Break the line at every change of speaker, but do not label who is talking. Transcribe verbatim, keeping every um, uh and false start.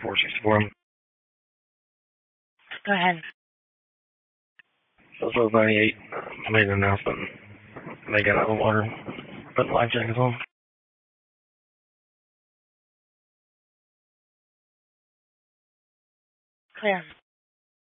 four sixty-four.
Go ahead.
So it's ninety-eight. I made an announcement. They got out of the water. Put life jackets on.
Clear.